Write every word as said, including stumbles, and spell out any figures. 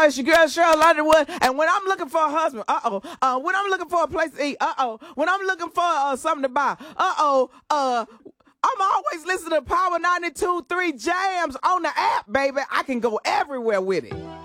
y'all, it's your girl Cheryl Underwood. And when I'm looking for a husband, uh-oh. Uh, when I'm looking for a place to eat, uh-oh. When I'm looking for uh, something to buy, uh-oh. Uh, I'm always listening to Power ninety-two point three Jams on the app, baby. I can go everywhere with it.